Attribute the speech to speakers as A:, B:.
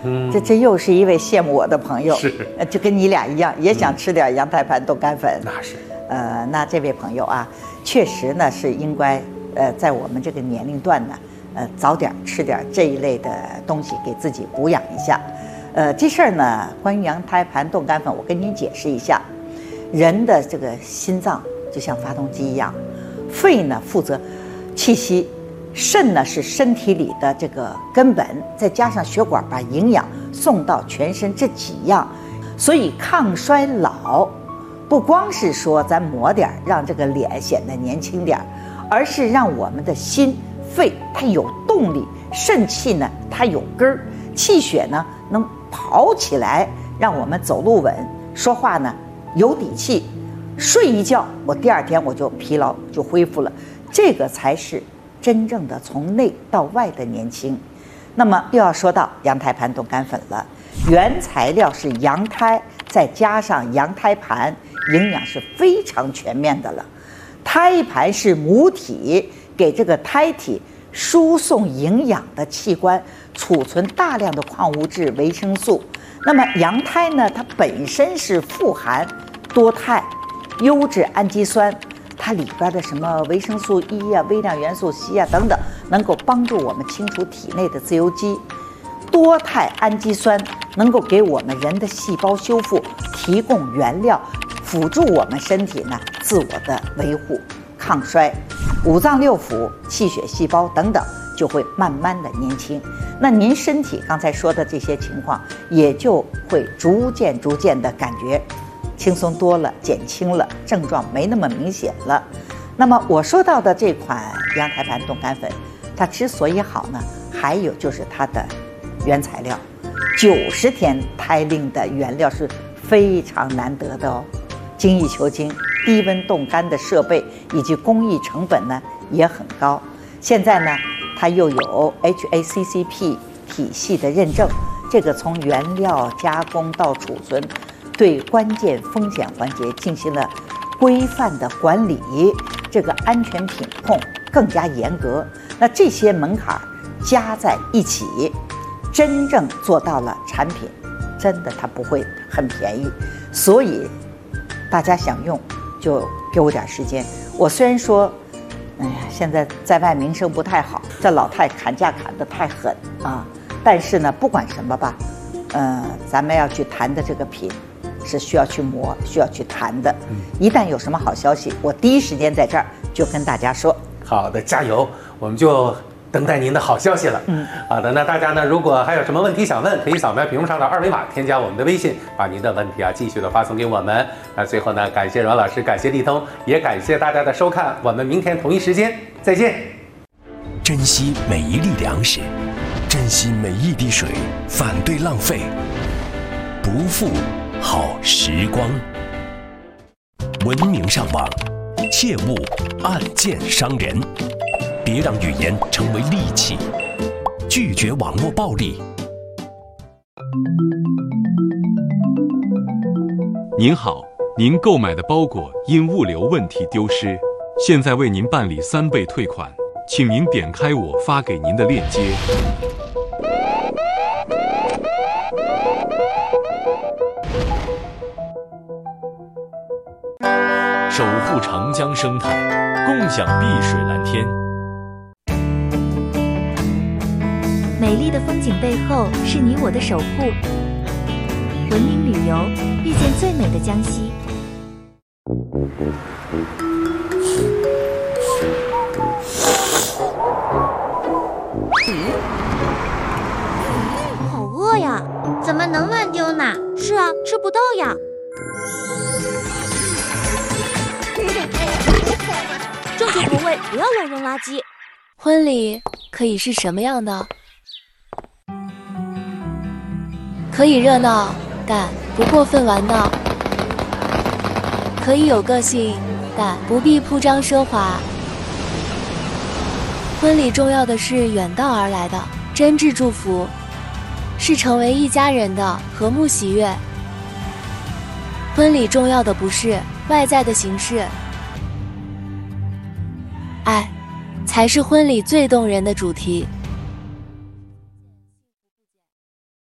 A: 这又是一位羡慕我的朋友，
B: 是，
A: 就跟你俩一样，也想吃点羊胎盘冻干粉。
B: 那是，
A: 那这位朋友啊，确实呢是应该，在我们这个年龄段呢，早点吃点这一类的东西，给自己补养一下。这事儿呢，关于羊胎盘冻干粉，我跟您解释一下。人的这个心脏就像发动机一样，肺呢负责气息，肾呢是身体里的这个根本，再加上血管把营养送到全身，这几样。所以抗衰老不光是说咱抹点让这个脸显得年轻点，而是让我们的心肺它有动力，肾气呢它有根儿，气血呢能跑起来，让我们走路稳，说话呢有底气，睡一觉我第二天我就疲劳就恢复了，这个才是真正的从内到外的年轻。那么又要说到羊胎盘冻干粉了，原材料是羊胎，再加上羊胎盘，营养是非常全面的了。胎盘是母体给这个胎体输送营养的器官，储存大量的矿物质、维生素。那么羊胎呢，它本身是富含多肽、优质氨基酸，它里边的什么维生素 E 啊、微量元素硒啊等等，能够帮助我们清除体内的自由基。多肽氨基酸能够给我们人的细胞修复提供原料，辅助我们身体呢自我的维护、抗衰。五脏六腑、气血细胞等等就会慢慢的年轻。那您身体刚才说的这些情况，也就会逐渐的感觉轻松多了，减轻了，症状没那么明显了。那么我说到的这款羊胎盘冻干粉，它之所以好呢，还有就是它的原材料，90天胎令的原料是非常难得的哦，精益求精，低温冻干的设备以及工艺成本呢也很高。现在呢，它又有 HACCP 体系的认证，这个从原料加工到储存，对关键风险环节进行了规范的管理，这个安全品控更加严格。那这些门槛加在一起，真正做到了产品，真的它不会很便宜。所以大家想用就给我点时间。我虽然说现在在外名声不太好，这老太砍价砍得太狠啊，但是呢不管什么吧，咱们要去谈的这个品是需要去磨，需要去谈的。一旦有什么好消息，我第一时间在这儿就跟大家说。
B: 好的，加油，我们就等待您的好消息了。好的，那大家呢，如果还有什么问题想问，可以扫描屏幕上的二维码，添加我们的微信，把您的问题继续的发送给我们。那最后呢，感谢阮老师，感谢立通，也感谢大家的收看，我们明天同一时间再见。
C: 珍惜每一粒粮食，珍惜每一滴水，反对浪费，不负好时光。文明上网，切勿暗箭伤人，别让语言成为利器，拒绝网络暴力。
D: 您好，您购买的包裹因物流问题丢失，现在为您办理3倍退款，请您点开我发给您的链接。
C: 守护长江生态，共享碧水蓝天。
E: 美丽的风景背后是你我的守护。文明旅游，遇见最美的江西。
F: 好饿呀，怎么能乱丢呢？是啊，吃不到呀。正确投喂，不要乱扔垃圾。
G: 婚礼可以是什么样的？可以热闹，但不过分玩闹；可以有个性，但不必铺张奢华。婚礼重要的是远道而来的真挚祝福，是成为一家人的和睦喜悦。婚礼重要的不是外在的形式，爱才是婚礼最动人的主题。